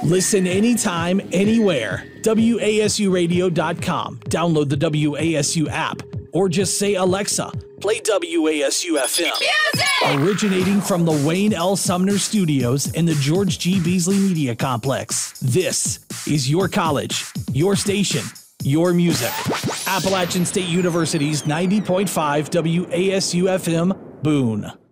Listen anytime, anywhere. WASUradio.com. Download the WASU app. Or just say, Alexa, play WASU FM. Music! Originating from the Wayne L. Sumner Studios in the George G. Beasley Media Complex. This is your college, your station, your music. Appalachian State University's 90.5 WASU FM, Boone.